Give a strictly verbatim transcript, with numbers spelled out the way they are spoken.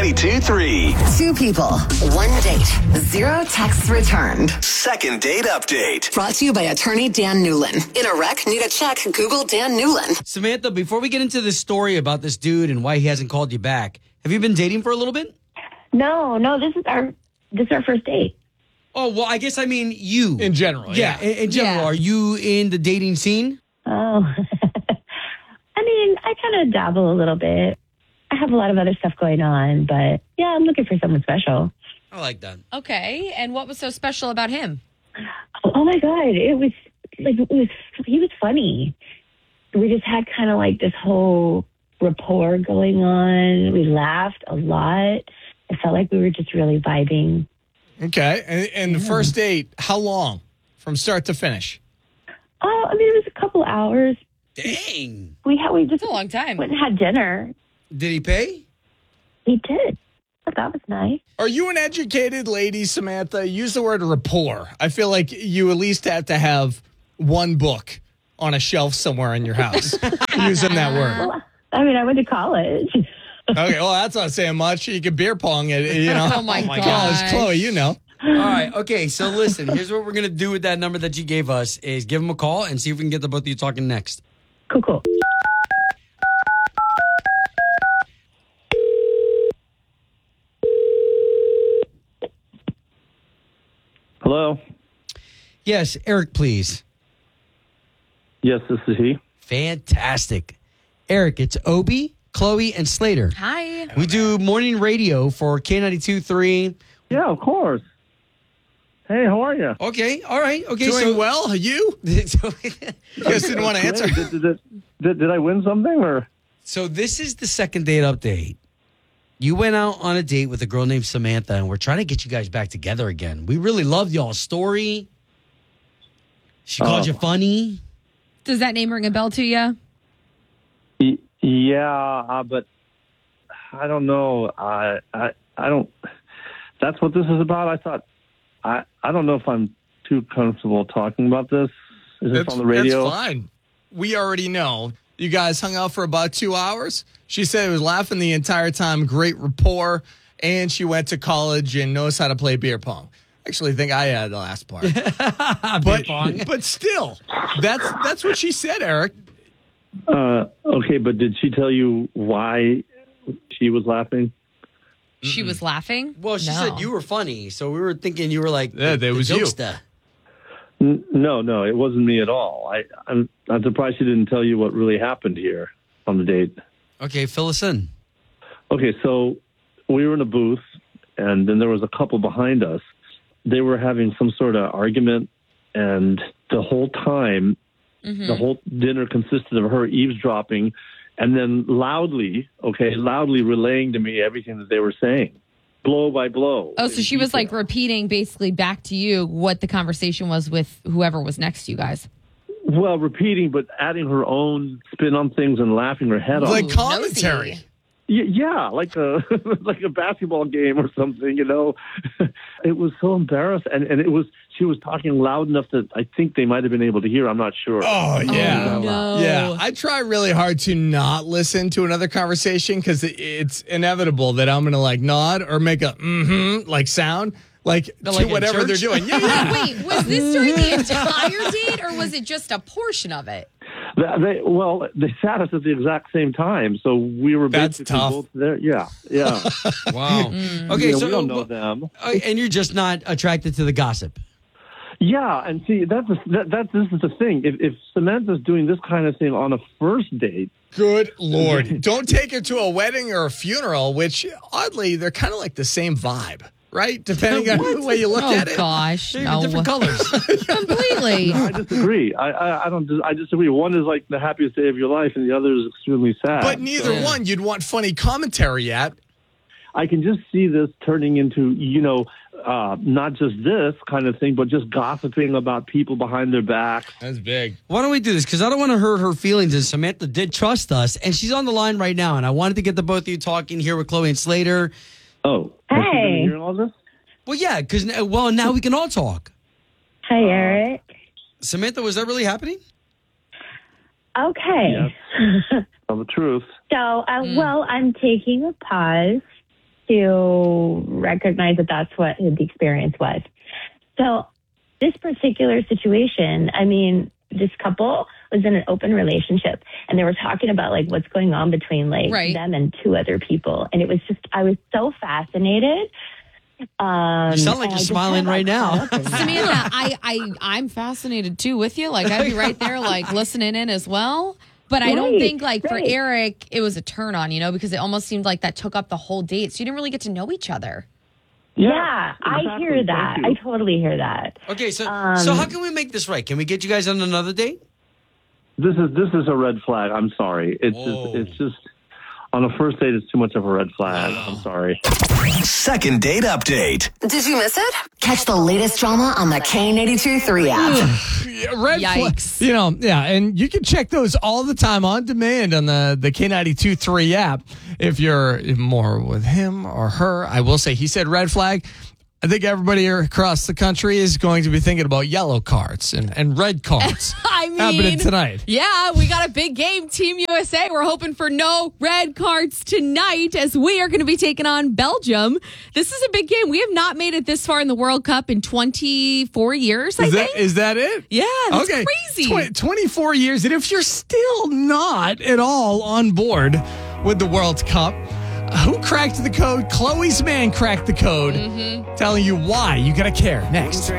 ninety-two three. Two people, one date, zero texts returned. Second date update. Brought to you by attorney Dan Newlin. In a wreck, need a check, Google Dan Newlin. Samantha, before we get into this story about this dude and why he hasn't called you back, have you been dating for a little bit? No, no, this is our this is our first date. Oh, well, I guess I mean you. In general, Yeah, yeah. in, in general. Yeah. Are you in the dating scene? Oh. I mean, I kind of dabble a little bit. I have a lot of other stuff going on, but yeah, I'm looking for someone special. I like that. Okay, and what was so special about him? Oh my God, it was like, it was, he was funny. We just had kind of like this whole rapport going on. We laughed a lot. I felt like we were just really vibing. Okay. And, and the first date, how long? From start to finish? Oh, I mean, it was a couple hours. Dang. We had, we just It's a long time. went and had dinner. Did he pay? He did. But that was nice. Are you an educated lady, Samantha? Use the word rapport. I feel like you at least have to have one book on a shelf somewhere in your house using that word. Well, I mean, I went to college. Okay, well, that's not saying much. You can beer pong it, you know. Oh, my gosh. gosh. Chloe, you know. All right. Okay. So listen, here's what we're going to do with that number that you gave us is give him a call and see if we can get the both of you talking next. Cool, cool. Hello. Yes, Eric, please. Yes, this is he. Fantastic. Eric, it's Obi, Chloe, and Slater. Hi. We do morning radio for K ninety-two three. Yeah, of course. Hey, how are you? Okay. All right. Okay. Doing so, well? You? so, You guys didn't want to answer. Did, did, did, did, did I win something or? so this is the second date update. You went out on a date with a girl named Samantha, and we're trying to get you guys back together again. We really loved y'all's story. She called Oh. you funny. Does that name ring a bell to you? Y- Yeah, uh, but I don't know. I, I I don't. That's what this is about. I thought. I I don't know if I'm too comfortable talking about this. Is this That's, on the radio? that's fine. We already know. You guys hung out for about two hours. She said it was laughing the entire time, great rapport, and she went to college and knows how to play beer pong. Actually, I think I had the last part. but, but still, that's that's what she said, Eric. Uh, okay, but did she tell you why she was laughing? She was laughing? Well, she No. said you were funny, so we were thinking you were like Yeah, the, that the was you. jokester. N- no, no, it wasn't me at all. I I'm I'm surprised she didn't tell you what really happened here on the date. Okay, fill us in. Okay, so we were in a booth, and then there was a couple behind us. They were having some sort of argument, and the whole time, Mm-hmm. the whole dinner consisted of her eavesdropping and then loudly, okay, loudly relaying to me everything that they were saying, blow by blow. Oh, so she was like repeating basically back to you what the conversation was with whoever was next to you guys. Well, repeating, but adding her own spin on things and laughing her head off. Like commentary. nosy. Y- Yeah, like a like a basketball game or something, you know. It was so embarrassing, and, and it was she was talking loud enough that I think they might have been able to hear. I'm not sure. Oh, yeah. Oh, no. Yeah. I try really hard to not listen to another conversation because it's inevitable that I'm going to like nod or make a mm-hmm like sound. Like, Like to in whatever they're church? doing. Yeah, yeah. Wait, was this during the entire date or was it just a portion of it? They, they, well, they sat us at the exact same time, so we were That's basically tough. both there. Yeah, yeah. Wow. Okay, Yeah, so we don't know them. uh, and you're just not attracted to the gossip. Yeah, and see, that's the, that, that. This is the thing. If, if Samantha's doing this kind of thing on a first date, Good Lord. Don't take her to a wedding or a funeral, which oddly, they're kind of like the same vibe, right? Depending on the way you look Oh, at it. gosh. They're No. different colors. Completely. I disagree. I, I, I don't. I disagree. One is like the happiest day of your life, and the other is extremely sad. But neither Yeah. one you'd want funny commentary at. I can just see this turning into, you know, uh, not just this kind of thing, but just gossiping about people behind their backs. That's big. Why don't we do this? Because I don't want to hurt her feelings. And Samantha did trust us, and she's on the line right now. And I wanted to get the both of you talking here with Chloe and Slater. Oh, Hey. was she gonna hear all this? Well, yeah, because well, now we can all talk. Hi, Eric. Samantha, was that really happening? Okay. Tell the truth. So, uh, well, I'm taking a pause to recognize that that's what the experience was. So this particular situation, I mean, this couple was in an open relationship and they were talking about like what's going on between like Right. them and two other people. And it was just, I was so fascinated. Um, You sound like and you're I just smiling kinda right got now. caught up in that. Samantha, I, I, I'm fascinated too with you. Like, I'd be right there, like, listening in as well. But I don't Right, think, like, for right. Eric, it was a turn on, you know, because it almost seemed like that took up the whole date. So you didn't really get to know each other. Yeah, I exactly. hear that. Thank I you. totally hear that. Okay, so Um, so how can we make this right? Can we get you guys on another date? This is this is a red flag. I'm sorry. It's Whoa. just it's just on a first date. It's too much of a red flag. I'm sorry. Second date update. Did you miss it? Catch the latest drama on the K ninety-two three app. Yeah, red flag. Yikes. You know, yeah, and you can check those all the time on demand on the, the K ninety-two three app if you're more with him or her. I will say, he said red flag. I think everybody here across the country is going to be thinking about yellow cards and, and red cards I mean, happening tonight. Yeah, we got a big game, Team U S A. We're hoping for no red cards tonight as we are going to be taking on Belgium. This is a big game. We have not made it this far in the World Cup in twenty-four years, I Is that, think. is that it? Yeah, that's okay. crazy. Tw- twenty-four years. And if you're still not at all on board with the World Cup, who cracked the code? Chloe's man cracked the code, telling you why you got to care. Next.